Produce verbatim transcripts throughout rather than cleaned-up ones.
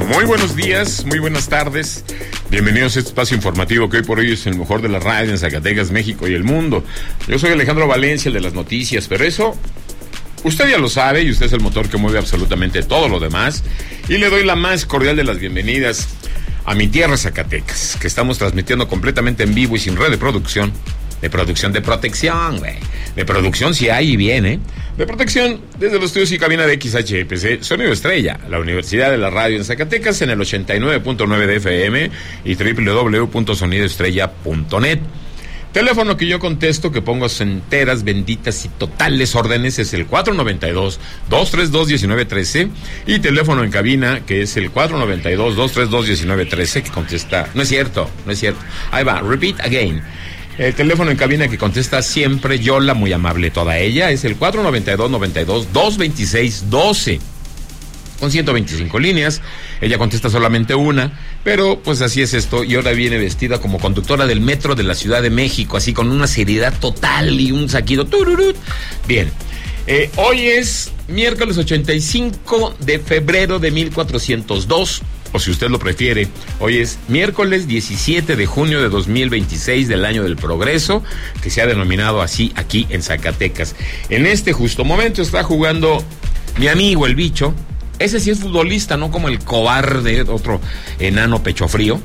Muy buenos días, muy buenas tardes. Bienvenidos a este espacio informativo que hoy por hoy es el mejor de la radio en Zacatecas, México y el mundo. Yo soy Alejandro Valencia, el de las noticias, pero eso usted ya lo sabe y usted es el motor que mueve absolutamente todo lo demás. Y le doy la más cordial de las bienvenidas a mi tierra, Zacatecas, que estamos transmitiendo completamente en vivo y sin red de producción. De producción, de protección, güey. De producción si hay y bien, ¿eh? De protección desde los estudios y cabina de X H P C, Sonido Estrella, la Universidad de la Radio en Zacatecas, en el ochenta y nueve punto nueve de F M y doble u doble u doble u punto sonido estrella punto net. Teléfono que yo contesto, que pongo enteras, benditas y totales órdenes, es el cuatro noventa y dos, dos treinta y dos, diecinueve trece. Y teléfono en cabina, que es el cuatro noventa y dos, dos treinta y dos, diecinueve trece, que contesta. No es cierto, no es cierto. Ahí va, repeat again. El teléfono en cabina que contesta siempre Yola, muy amable toda ella, es el cuatro noventa y dos, noventa y dos, doscientos veintiséis, doce. Con ciento veinticinco líneas, ella contesta solamente una, pero pues así es esto, y ahora viene vestida como conductora del metro de la Ciudad de México, así con una seriedad total y un saquido. Tururut. Bien, eh, hoy es miércoles ochenta y cinco de febrero de mil cuatrocientos dos, o si usted lo prefiere, hoy es miércoles diecisiete de junio de dos mil veintiséis del año del progreso, que se ha denominado así aquí en Zacatecas. En este justo momento está jugando mi amigo el Bicho. Ese sí es futbolista, no como el cobarde, otro enano pecho frío.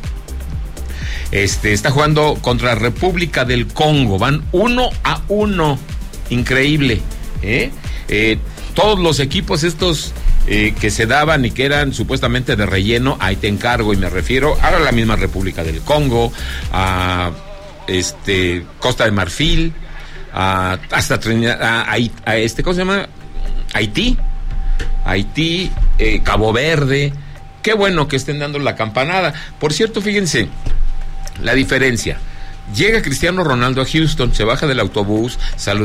Este, está jugando contra República del Congo, van uno a uno, increíble, ¿eh? Eh, todos los equipos estos eh, que se daban y que eran supuestamente de relleno, ahí te encargo, y me refiero a la misma República del Congo, a este Costa de Marfil, a, hasta Trinidad, a, a, a este, ¿cómo se llama? Haití. Haití, eh, Cabo Verde. Qué bueno que estén dando la campanada. Por cierto, fíjense la diferencia. Llega Cristiano Ronaldo a Houston, se baja del autobús, saluda